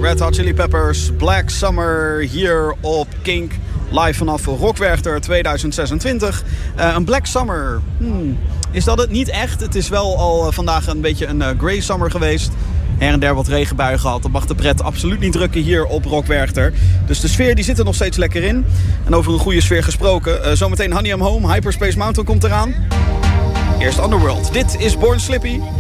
Red Hot Chili Peppers, Black Summer hier op Kink. Live vanaf Rockwerchter 2026. Een Black Summer, is dat het? Niet echt. Het is wel al vandaag een beetje een Grey Summer geweest. Her en der wat regenbuien gehad. Dat mag de pret absoluut niet drukken hier op Rockwerchter. Dus de sfeer die zit er nog steeds lekker in. En over een goede sfeer gesproken. Zometeen Honey I'm Home, Hyperspace Mountain komt eraan. Eerst Underworld. Dit is Born Slippy.